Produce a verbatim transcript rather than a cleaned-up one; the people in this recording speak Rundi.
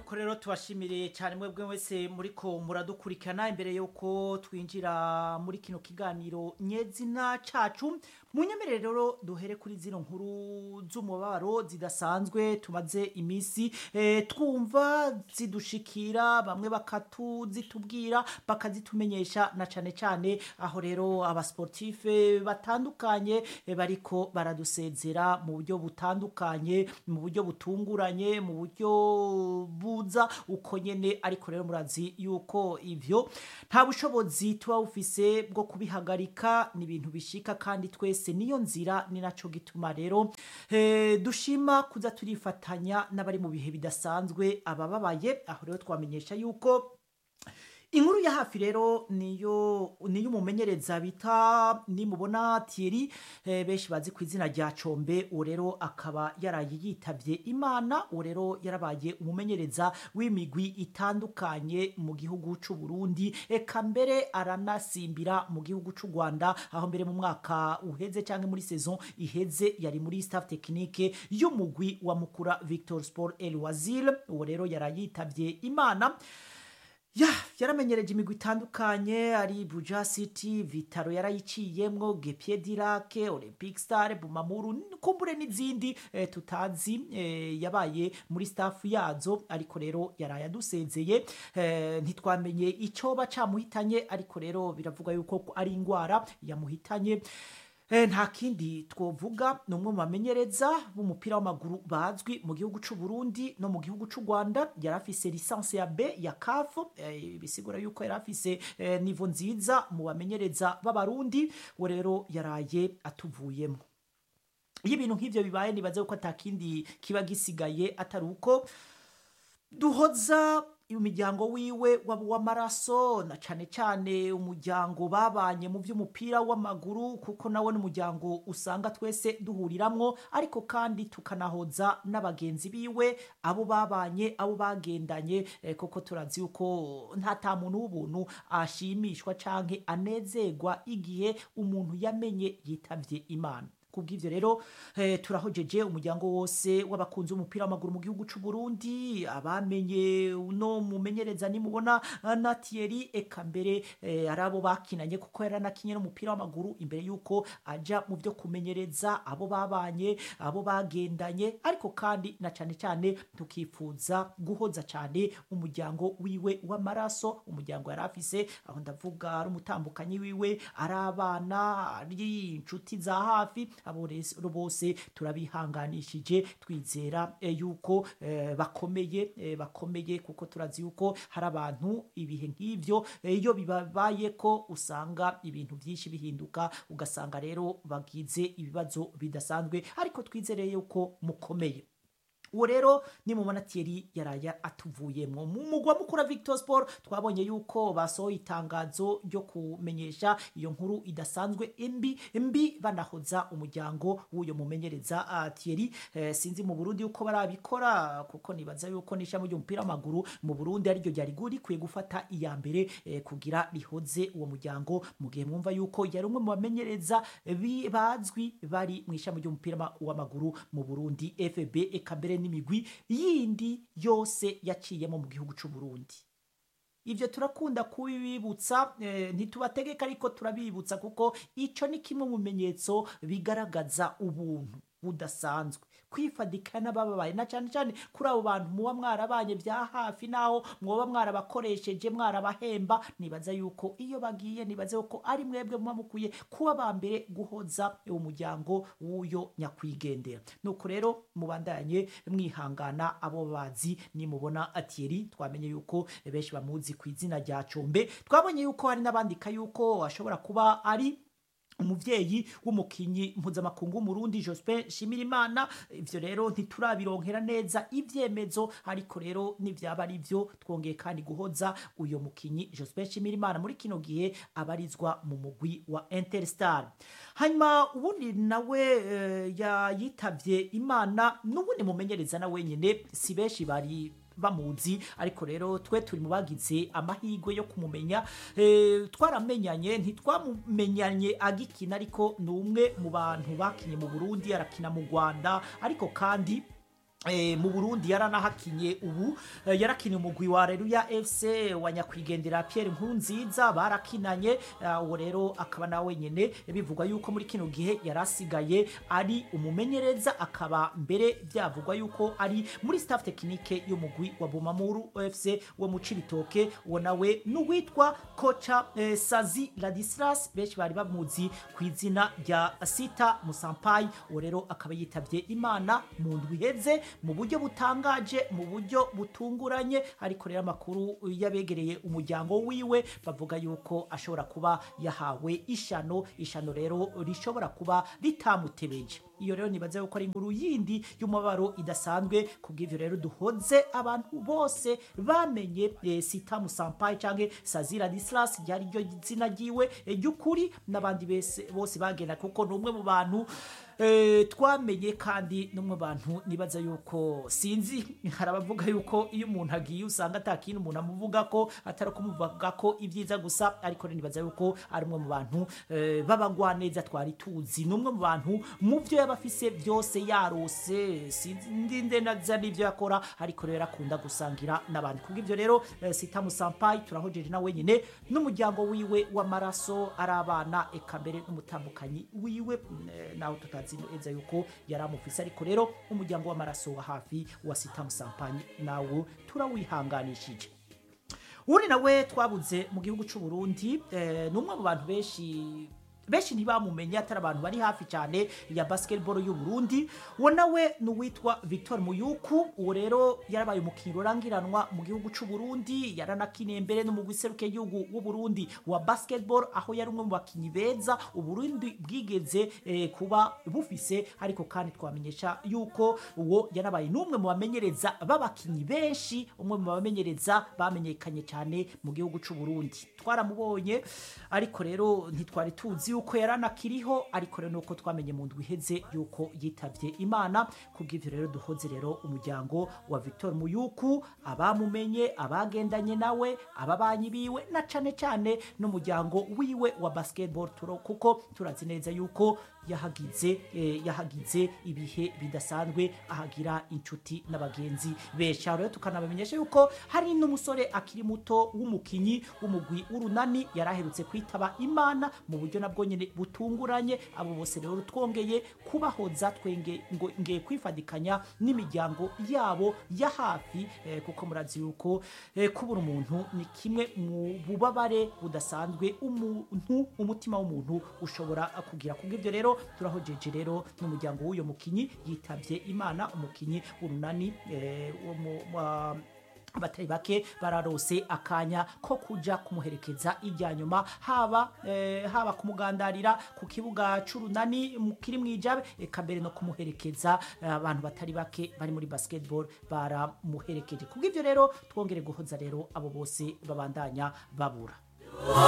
nuko rero tubashimiriye cyane mwebwe wese muriko muradukurikirana imbere yuko twinjira muri kino kiganiro nyezina cacu munyemerere rero duhere kuri zino nkuru z'umubabaro zidasanzwe tumaze imisi e, twumva zidushikira bamwe bakatuzitubwira bakazitumenyesha na cane cane aho rero abasportife batandukanye e, bariko baradusezera mu buryo butandukanye mu buryo butunguranye mu buryo buza uko nyene ariko rero murazi yuko ivyo nta bushobozi tuba bufise bwo kubihagarika ni ibintu bishika kandi twese niyo nzira ni naco gituma rero e, dushima kuza turifatanya n'abari mu bihe bidasanzwe abababaye aho rero twamenyesha yuko inkuru ya hafi rero niyo niyo umumenyereza bita nimubona Thierry e, benshi bazi ku izina rya Combe uwo rero akaba yaraye yitavye Imana uwo rero yarabaye umumenyereza w'imigwi itandukanye mu gihugu c'u Burundi eka mbere aranasimbira mu gihugu c'u Rwanda aho mbere mu mwaka uheze canke muri saison iheze yari muri staff technique y'umugwi wa Mukura Victor Sport El Wazir uwo rero yaraye yitavye Imana. Ya, yaramenyereje imigwi itandukanye ari Buja City, Vitaro yarayiciyemwo, Gepie Dirake, Olympic Star, Bumamuru, kumbure n'izindi e, tutazi e, yabaye muri staff yazo ariko rero yaraye adusezeye e, ntitwamenye icoba camuhitanye ariko rero biravuga yuko ari ingwara yamuhitanye. E, nta kindi twovuga numwe mu bamenyereza b'umupira w'amaguru bazwi mu gihugu c'u Burundi no mu gihugu c'u Rwanda yarafise licence ya B ya C A F e, bisigura yuko yarafise e, nivo nziza mu bamenyereza b'abarundi we rero yaraye atuvuyemo. Iyo ibintu nk'ivyo bibaye nibaze uko atakindi kiba gisigaye atari uko duhoza umuryango wiwe w'amaraso na cane cane umuryango babanye mu vy'umupira w'amaguru kuko nawe n'umuryango usanga twese duhuriramwo ariko kandi tukanahoza n'abagenzi biwe abo babanye abo bagendanye eh, kuko turazi uko nta ta muntu w'ubuntu ashimishwa canke anezerwa igihe umuntu yamenye yitavye Imana. Kubw'ivyo rero eh, turahojeje umuryango wose w'abakunzi umupira w'amaguru mu gihugu c'u Burundi abamenye uno mumenyereza nimubona na Thierry eka mbere eh, arabo bakinanye kuko yaranakinye no mupira w'amaguru imbere yuko aja mu byo kumenyereza abo babanye abo bagendanye ariko kandi na cane cane tukifuza guhoza cane umuryango wiwe w'amaraso umuryango yarafise aho ndavuga ari umutambukanyi wiwe arabana ari inshuti za hafi abo bose turabihanganishije twizera e, yuko e, bakomeye e, bakomeye kuko turazi yuko hari abantu ibihe nk'ivyo iyo e, bibabaye ko usanga ibintu byinshi bihinduka ugasanga rero bagize ibibazo bidasanzwe ariko twizereye yuko mukomeye. Uwo rero ni mumana Thierry yaraya atuvuyemwo mu mugwa mukura Victor Sport twabonye yuko basohoye itangazo ryo kumenyesha iyo nkuru idasanzwe mbi mbi banahoza umuryango w'uyo mumenyereza uh, Thierry eh, sinzi mu Burundi uko barabikora kuko nibaza yuko nisha mu ry'umupira w'amaguru mu Burundi ari ryo ryari guri kwiye gufata iya mbere eh, kugira rihoze uwo muryango mu gihe mwumva yuko yari umwe mu bamenyereza bazwi bari mwisha mu ry'umupira w'amaguru mu Burundi F B ekabere n'imigwi yindi yose yaciyemo mu gihugu c'u Burundi. Ivyo turakunda kubibutsa eh, ntitubategeka ariko turabibutsa kuko ico ni kimwe mu bimenyetso bigaragaza ubuntu budasanzwe kwifadika n'abababaye na cyane cyane kuri abo bantu muba mwarabanye bya hafi naho mwoba mwarabakoresheje mwarabahemba nibaza yuko iyo bagiye nibaze yuko ari mwebwe muba mukuye kuba bambere guhoza umuryango w'uyo nyakwigendera. Nuko rero mubandanye mwihangana abo bazi nimubona Thierry twamenye yuko benshi bamuzi ku izina rya Combe twabonye yuko hari nabandika yuko ashobora kuba ari umuvyeyi w'umukinyi mpuzamakungu w'umurundi Jospin Shimirimana. Ivyo rero ntiturabironkera neza ivyemezo ariko rero nivyaba ari vyo twongeye kandi guhoza uyo mukinyi Jospin Shimirimana muri kino gihe abarizwa mu mugwi wa Interstar. Hanyuma ubundi nawe uh, yayitavye Imana n'ubundi mumenyereza na wenyene si benshi bari bamuzi ariko rero twe turi mu bagize amahigwe yo kumumenya e, twaramenyanye ntitwamumenyanye agikina ariko numwe mu bantu bakinye mu Burundi arakina mu Rwanda ariko kandi E, mu Burundi yaranahakinye ubu eh, yarakiniye umugwi wa Reruya F C wa nyakwigendera Pierre Nkurunziza barakinanye uh, uwo rero akaba nawe nyene bivugwa yuko muri kino gihe yarasigaye ari umumenyereza akaba mbere byavugwa yuko ari muri staff technique y'umugwi wa Bumamuru F C wo mu Cibitoke uwo nawe n'uwitwa kocha eh, Sazi Ladislas benshi bari bamuzi ku izina rya Sita Musampai uwo rero akaba yitavye Imana mu ndwi heze mu buryo butangaje mu buryo butunguranye ariko rero amakuru yabegereye umuryango wiwe bavuga yuko ashobora kuba yahawe ishano ishano rero rishobora kuba ritamutebeje iyo rero nibaze yuko ari inkuru yindi y'umubaro idasanzwe kubw'ivyo rero duhoze abantu bose bamenye e, Sita Musampai canke Sazira Dislas ryari ryo zina ryiwe ry'ukuri n'abandi bese bose bagenda kuko numwe mu bantu Eh, twamenye kandi no mu bantu nibaza yuko sinzi harabavuga yuko iyo umuntu agiye usanga atakindi umuntu amuvuga ko atari kumuvuga ko ibyiza gusa ariko nibaza yuko ari umwe mu bantu eh, babagwaneza twari tuzi numwe mu bantu mu byo yabafise byose yarose sinzi ndinde naza n'ibyo yakora ariko rero akunda gusangira n'abantu kubw'ivyo rero eh, Sita Musampai turahojeje na wenyine n'umuryango wiwe w'amaraso arabana eka mbere n'umutambukanyi wiwe eh, naho tutazi eza yuko yaramufise ariko rero umuryango w'amaraso wa hafi wa Sita Musampai nawo turawihanganishije uri nawe twabuze mu gihugu cy'u Burundi eh, numwe mu bantu benshi benshi ntibamumenye atari abantu bari hafi cyane ya basketball y'u Burundi uwo nawe n'uwitwa Victor Muyuku uwo rero yarabaye umukinnyi urangiranwa mu gihugu cy'u Burundi yaranakiniye mbere no mu giseruke y'igihugu w'u Burundi wa basketball aho yari umwe mu bakinnyi beza u Burundi bwigeze eh, kuba bufise ariko kandi twamenyesha yuko uwo yarabaye n'umwe mu bamenyereza b'abakinnyi benshi umwe mu bamenyereza bamenyekanye cyane mu gihugu cy'u Burundi twaramubonye ariko rero ntitwari tuzi uko yaranakiriho ariko rero nuko twamenye mu ndwi heze yuko yitavye Imana kubw'ivyo rero duhoze rero umuryango wa Victor Muyuku abamumenye abagendanye nawe ababanyi biwe na cane cane n'umuryango wiwe wa basketball turo kuko turazi neza yuko yahagize eh, yahagize ibihe bidasanzwe ahagira inshuti n'abagenzi besha rero tukanabamenyesha yuko hari n'umusore akiri muto w'umukinyi w'umugwi urunani yaraherutse kwitaba Imana mu buryo nabwo nyene butunguranye abo bose rero twongeye kubahoza twenge ngo ngiye kwifadikanya n'imiryango yabo ya hafi eh, kuko murazi yuko eh, kubura umuntu ni kimwe mu bubabare budasanzwe umuntu umutima w'umuntu ushobora kugira kubw'ivyo rero turahojeje rero n'umuryango w'uyo mukinyi yitavye Imana umukinyi urunani eh, wo mu abatari bake bararose akanya ko kuja kumuherekeza ijya nyuma haba eh, haba kumugandarira ku kibuga c'urunani kiri mwijabe eka mbere no kumuherekeza abantu eh, batari bake bari muri basketball baramuherekeje kubw'ivyo rero twongere guhoza rero abo bose babandanya babura